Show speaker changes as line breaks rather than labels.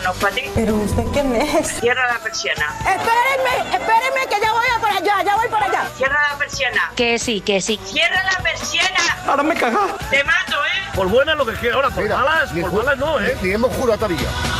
No, para ti.
¿Pero usted quién es?
Cierra la persiana.
Espérenme, que ya voy para allá.
Cierra la persiana.
Que sí.
Cierra la persiana.
Ahora me cagas.
Te mato, ¿eh?
Por buena lo que quiera, ahora por
Mira,
malas no, ¿eh?
Ni hemos jurataría.